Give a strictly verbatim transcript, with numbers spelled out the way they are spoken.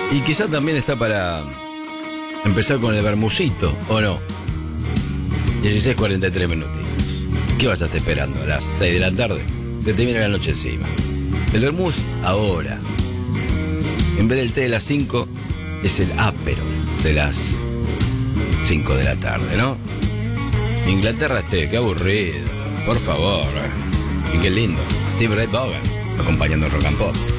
Y quizá también está para empezar con el bermucito, ¿o no? dieciséis cuarenta y tres minutitos. ¿Qué vas a estar esperando? ¿A las seis de la tarde? Se te viene la noche encima. El vermouth ahora. En vez del té de las cinco, es el Aperol de las cinco de la tarde, ¿no? Inglaterra es té, qué aburrido. Por favor. Y qué lindo. Steve Ray Vaughan acompañando el rock and pop.